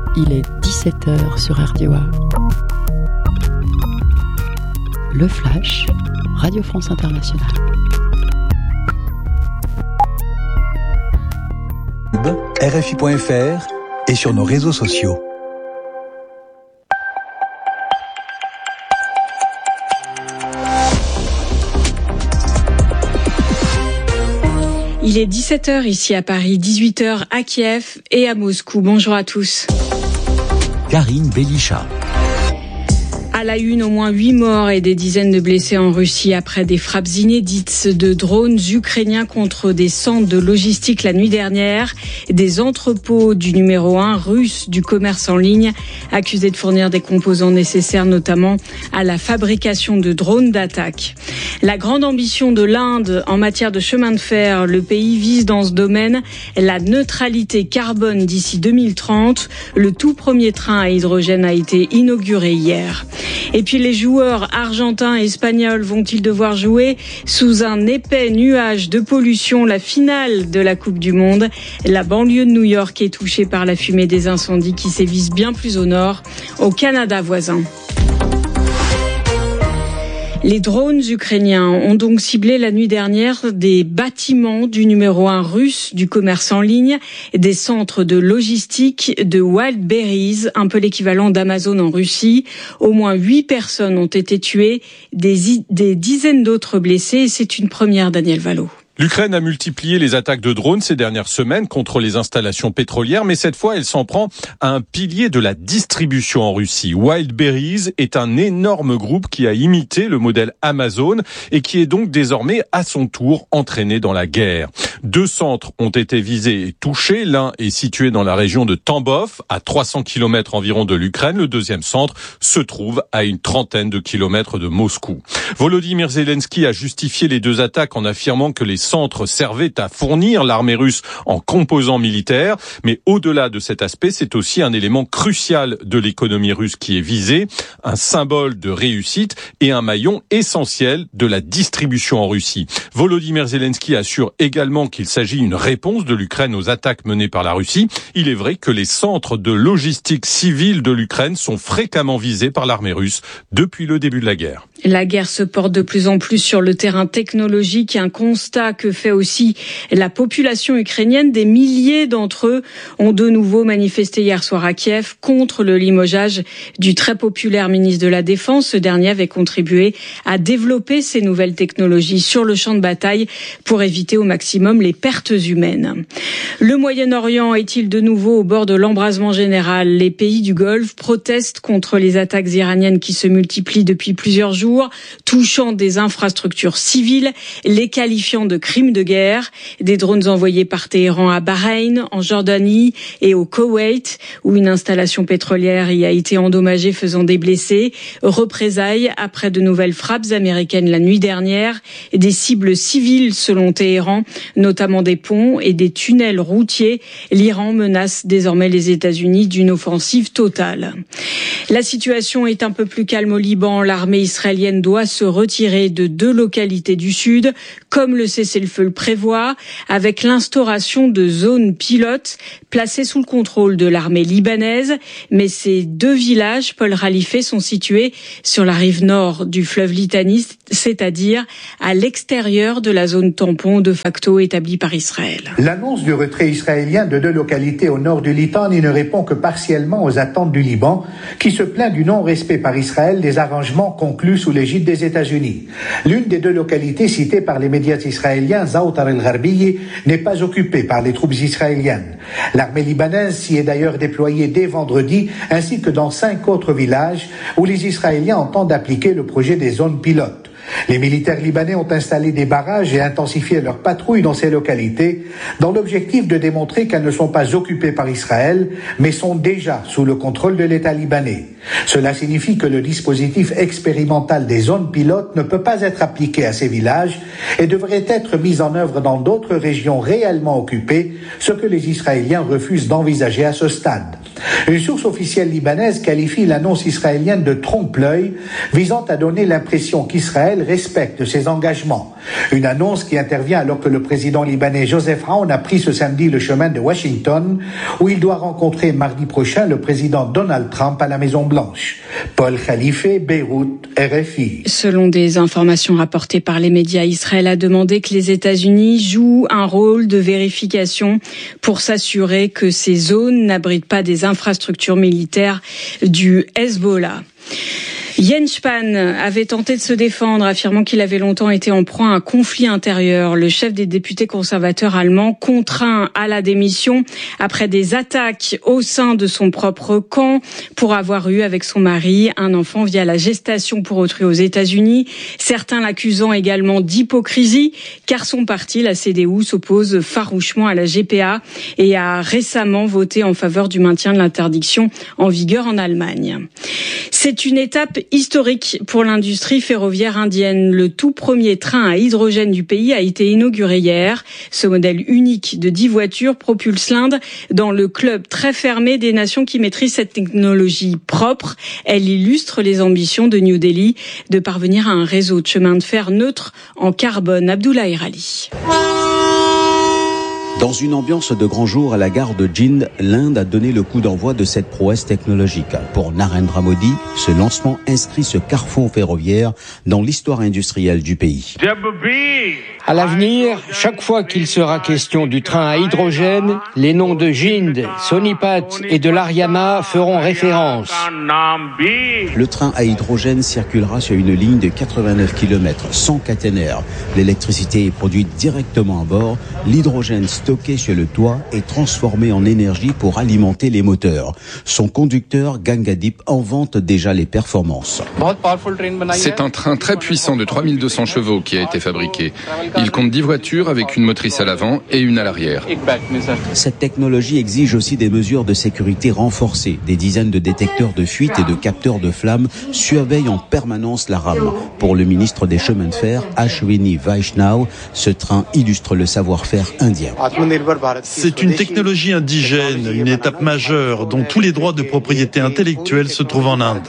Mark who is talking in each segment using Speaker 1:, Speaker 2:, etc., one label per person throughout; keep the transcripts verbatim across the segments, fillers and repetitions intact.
Speaker 1: Il est dix-sept heures sur R D O A. Le Flash, Radio France Internationale.
Speaker 2: R F I point F R et sur nos réseaux sociaux.
Speaker 3: Il est dix-sept heures ici à Paris, dix-huit heures à Kiev et à Moscou. Bonjour à tous.
Speaker 2: Karine Belisha.
Speaker 3: À la une, au moins huit morts et des dizaines de blessés en Russie après des frappes inédites de drones ukrainiens contre des centres de logistique la nuit dernière. Des entrepôts du numéro un russe du commerce en ligne accusés de fournir des composants nécessaires notamment à la fabrication de drones d'attaque. La grande ambition de l'Inde en matière de chemin de fer, le pays vise dans ce domaine la neutralité carbone d'ici deux mille trente. Le tout premier train à hydrogène a été inauguré hier. Et puis les joueurs argentins et espagnols vont-ils devoir jouer sous un épais nuage de pollution la finale de la Coupe du Monde? La banlieue de New York est touchée par la fumée des incendies qui sévissent bien plus au nord, au Canada voisin. Les drones ukrainiens ont donc ciblé la nuit dernière des bâtiments du numéro un russe du commerce en ligne, des centres de logistique de Wildberries, un peu l'équivalent d'Amazon en Russie. Au moins huit personnes ont été tuées, des, des dizaines d'autres blessées, et c'est une première, Daniel Vallot.
Speaker 4: L'Ukraine a multiplié les attaques de drones ces dernières semaines contre les installations pétrolières, mais cette fois, elle s'en prend à un pilier de la distribution en Russie. Wildberries est un énorme groupe qui a imité le modèle Amazon et qui est donc désormais à son tour entraîné dans la guerre. Deux centres ont été visés et touchés. L'un est situé dans la région de Tambov, à trois cents kilomètres environ de l'Ukraine. Le deuxième centre se trouve à une trentaine de kilomètres de Moscou. Volodymyr Zelensky a justifié les deux attaques en affirmant que les centres servaient à fournir l'armée russe en composants militaires. Mais au-delà de cet aspect, c'est aussi un élément crucial de l'économie russe qui est visé, un symbole de réussite et un maillon essentiel de la distribution en Russie. Volodymyr Zelensky assure également qu'il s'agit d'une réponse de l'Ukraine aux attaques menées par la Russie. Il est vrai que les centres de logistique civile de l'Ukraine sont fréquemment visés par l'armée russe depuis le début de la guerre.
Speaker 3: La guerre se porte de plus en plus sur le terrain technologique, un constat que fait aussi la population ukrainienne. Des milliers d'entre eux ont de nouveau manifesté hier soir à Kiev contre le limogeage du très populaire ministre de la Défense. Ce dernier avait contribué à développer ces nouvelles technologies sur le champ de bataille pour éviter au maximum les pertes humaines. Le Moyen-Orient est-il de nouveau au bord de l'embrasement général? Les pays du Golfe protestent contre les attaques iraniennes qui se multiplient depuis plusieurs jours, touchant des infrastructures civiles, les qualifiant de crimes de guerre. Des drones envoyés par Téhéran à Bahreïn, en Jordanie et au Koweït, où une installation pétrolière y a été endommagée, faisant des blessés. Représailles après de nouvelles frappes américaines la nuit dernière. Des cibles civiles selon Téhéran, notamment des ponts et des tunnels routiers. L'Iran menace désormais les États-Unis d'une offensive totale. La situation est un peu plus calme au Liban. L'armée israélienne doit se retirer de deux localités du sud, comme le cessez-le-feu le prévoit, avec l'instauration de zones pilotes placées sous le contrôle de l'armée libanaise. Mais ces deux villages, Paul Ralifé, sont situés sur la rive nord du fleuve Litani, c'est-à-dire à l'extérieur de la zone tampon de facto établie par Israël.
Speaker 5: L'annonce du retrait israélien de deux localités au nord du Litani ne répond que partiellement aux attentes du Liban, qui se plaint du non-respect par Israël des arrangements conclus sous l'égide des États-Unis. L'une des deux localités citées par les médias israéliens, Zaoutar el-Gharbiyi, n'est pas occupée par les troupes israéliennes. L'armée libanaise s'y est d'ailleurs déployée dès vendredi, ainsi que dans cinq autres villages où les Israéliens entendent appliquer le projet des zones pilotes. Les militaires libanais ont installé des barrages et intensifié leurs patrouilles dans ces localités dans l'objectif de démontrer qu'elles ne sont pas occupées par Israël, mais sont déjà sous le contrôle de l'État libanais. Cela signifie que le dispositif expérimental des zones pilotes ne peut pas être appliqué à ces villages et devrait être mis en œuvre dans d'autres régions réellement occupées, ce que les Israéliens refusent d'envisager à ce stade. Une source officielle libanaise qualifie l'annonce israélienne de trompe-l'œil, visant à donner l'impression qu'Israël respecte ses engagements. Une annonce qui intervient alors que le président libanais Joseph Aoun a pris ce samedi le chemin de Washington, où il doit rencontrer mardi prochain le président Donald Trump à la Maison-Blanche. Paul Khalife, Beyrouth, R F I.
Speaker 3: Selon des informations rapportées par les médias, Israël a demandé que les États-Unis jouent un rôle de vérification pour s'assurer que ces zones n'abritent pas des infrastructures militaires du Hezbollah. Jens Spahn avait tenté de se défendre, affirmant qu'il avait longtemps été en proie à un conflit intérieur. Le chef des députés conservateurs allemands, contraint à la démission après des attaques au sein de son propre camp pour avoir eu avec son mari un enfant via la gestation pour autrui aux États-Unis. Certains l'accusant également d'hypocrisie, car son parti, la C D U, s'oppose farouchement à la G P A et a récemment voté en faveur du maintien de l'interdiction en vigueur en Allemagne. C'est une étape historique pour l'industrie ferroviaire indienne. Le tout premier train à hydrogène du pays a été inauguré hier. Ce modèle unique de dix voitures propulse l'Inde dans le club très fermé des nations qui maîtrisent cette technologie propre. Elle illustre les ambitions de New Delhi de parvenir à un réseau de chemin de fer neutre en carbone. Abdullah Irali.
Speaker 6: Dans une ambiance de grand jour à la gare de Jind, l'Inde a donné le coup d'envoi de cette prouesse technologique. Pour Narendra Modi, ce lancement inscrit ce carrefour ferroviaire dans l'histoire industrielle du pays.
Speaker 7: À l'avenir, chaque fois qu'il sera question du train à hydrogène, les noms de Jind, Sonipat et de l'Haryana feront référence.
Speaker 6: Le train à hydrogène circulera sur une ligne de quatre-vingt-neuf kilomètres, sans caténaire. L'électricité est produite directement à bord. L'hydrogène stocké sur le toit est transformé en énergie pour alimenter les moteurs. Son conducteur, Gangadip, en vante déjà les performances.
Speaker 8: C'est un train très puissant de trois mille deux cents chevaux qui a été fabriqué. Il compte dix voitures avec une motrice à l'avant et une à l'arrière.
Speaker 6: Cette technologie exige aussi des mesures de sécurité renforcées. Des dizaines de détecteurs de fuite et de capteurs de flammes surveillent en permanence la rame. Pour le ministre des Chemins de Fer, Ashwini Vaishnaw, ce train illustre le savoir-faire indien.
Speaker 9: C'est une technologie indigène, une étape majeure dont tous les droits de propriété intellectuelle se trouvent en Inde.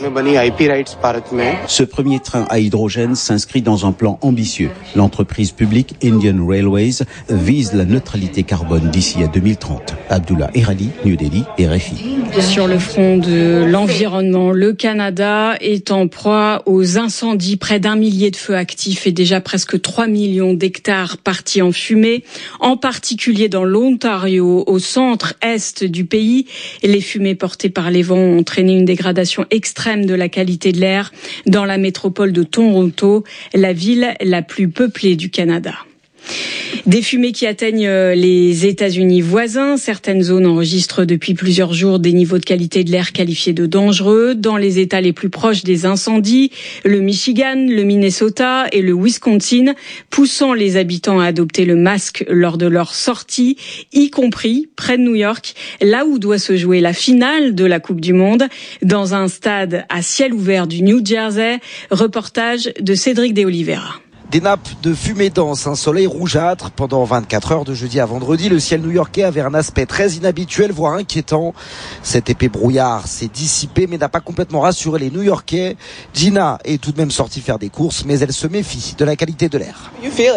Speaker 6: Ce premier train à hydrogène s'inscrit dans un plan ambitieux. L'entreprise publique Indian Railways vise la neutralité carbone d'ici à deux mille trente. Abdullah Irali, New Delhi, R F I.
Speaker 3: Sur le front de l'environnement, le Canada est en proie aux incendies. Près d'un millier de feux actifs et déjà presque trois millions d'hectares partis en fumée, en particulier dans l'Ontario, au centre-est du pays. Les fumées portées par les vents ont entraîné une dégradation extrême de la qualité de l'air dans la métropole de Toronto, la ville la plus peuplée du Canada. Des fumées qui atteignent les États-Unis voisins. Certaines zones enregistrent depuis plusieurs jours des niveaux de qualité de l'air qualifiés de dangereux. Dans les États les plus proches des incendies, le Michigan, le Minnesota et le Wisconsin, poussant les habitants à adopter le masque lors de leur sortie, y compris près de New York, là où doit se jouer la finale de la Coupe du Monde, dans un stade à ciel ouvert du New Jersey. Reportage de Cédric De Oliveira.
Speaker 10: Des nappes de fumée dense, un soleil rougeâtre. Pendant vingt-quatre heures de jeudi à vendredi, le ciel new-yorkais avait un aspect très inhabituel, voire inquiétant. Cet épais brouillard s'est dissipé, mais n'a pas complètement rassuré les New-Yorkais. Gina est tout de même sortie faire des courses, mais elle se méfie de la qualité de l'air.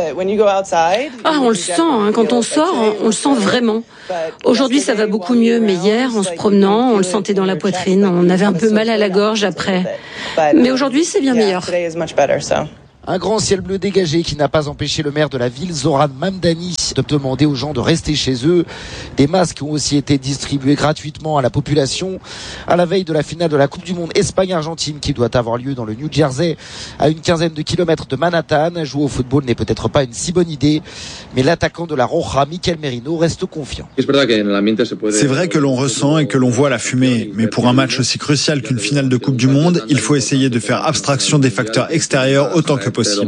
Speaker 11: Ah, on le sent, hein. Quand on sort, on le sent vraiment. Aujourd'hui, ça va beaucoup mieux, mais hier, en se promenant, on le sentait dans la poitrine. On avait un peu mal à la gorge après. Mais aujourd'hui, c'est bien meilleur.
Speaker 10: Un grand ciel bleu dégagé qui n'a pas empêché le maire de la ville, Zoran Mamdani, de demander aux gens de rester chez eux. Des masques ont aussi été distribués gratuitement à la population à la veille de la finale de la Coupe du Monde Espagne-Argentine qui doit avoir lieu dans le New Jersey, à une quinzaine de kilomètres de Manhattan. Jouer au football n'est peut-être pas une si bonne idée, mais l'attaquant de la Roja, Mikel Merino, reste confiant.
Speaker 9: C'est vrai que l'on ressent et que l'on voit la fumée, mais pour un match aussi crucial qu'une finale de Coupe du Monde, il faut essayer de faire abstraction des facteurs extérieurs autant que possible.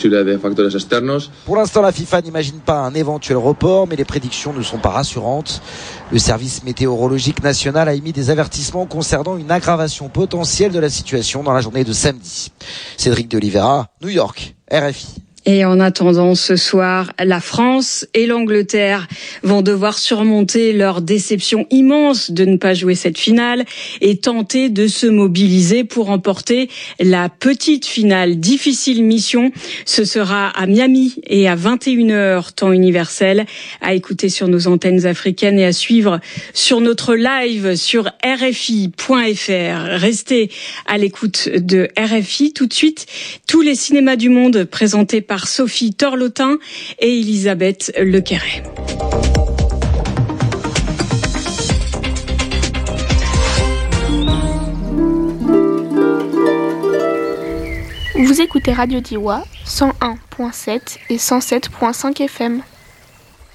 Speaker 10: Pour l'instant, la FIFA n'imagine pas un éventuel report, mais les prédictions ne sont pas rassurantes. Le service météorologique national a émis des avertissements concernant une aggravation potentielle de la situation dans la journée de samedi. Cédric De Oliveira, New York, R F I.
Speaker 3: Et en attendant, ce soir, la France et l'Angleterre vont devoir surmonter leur déception immense de ne pas jouer cette finale et tenter de se mobiliser pour remporter la petite finale. Difficile mission, ce sera à Miami et à vingt et une heures, temps universel, à écouter sur nos antennes africaines et à suivre sur notre live sur R F I point F R. Restez à l'écoute de R F I. Tout de suite, tous les cinémas du monde présentés par Sophie Torlotin et Elisabeth Lequerret.
Speaker 12: Vous écoutez Radio Diois, cent un virgule sept et cent sept virgule cinq F M.